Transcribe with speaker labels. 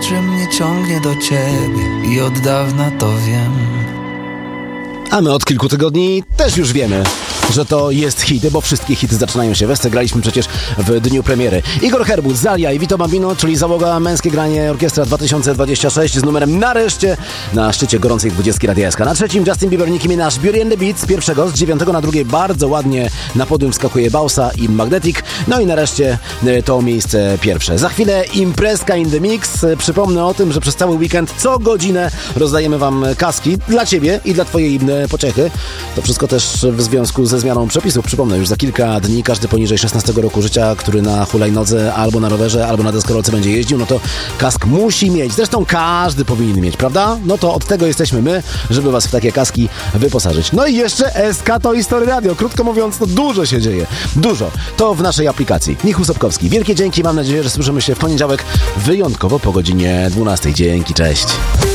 Speaker 1: że mnie ciągnie do ciebie i od dawna to wiem.
Speaker 2: A my od kilku tygodni też już wiemy, że to jest hit, bo wszystkie hity zaczynają się. Wesce graliśmy przecież w dniu premiery. Igor Herbut, Zalia i Vito Bambino, czyli załoga Męskie Granie Orkiestra 2026 z numerem nareszcie na szczycie gorącej 20 Radia SK. Na trzecim Justin Bieber, Nicki Minaj, Beauty and the Beat z pierwszego, z 9 na drugie bardzo ładnie na podium wskakuje Bausa i Magnetic. No i nareszcie to miejsce pierwsze. Za chwilę imprezka in the mix. Przypomnę o tym, że przez cały weekend co godzinę rozdajemy wam kaski dla ciebie i dla twojej pociechy. To wszystko też w związku ze zmianą przepisów. Przypomnę, już za kilka dni każdy poniżej 16 roku życia, który na hulajnodze albo na rowerze, albo na deskorolce będzie jeździł, no to kask musi mieć. Zresztą każdy powinien mieć, prawda? No to od tego jesteśmy my, żeby was w takie kaski wyposażyć. No i jeszcze SK to History Radio. Krótko mówiąc, no dużo się dzieje. Dużo. To w naszej aplikacji. Michał Sobkowski. Wielkie dzięki. Mam nadzieję, że słyszymy się w poniedziałek wyjątkowo po godzinie 12. Dzięki, cześć.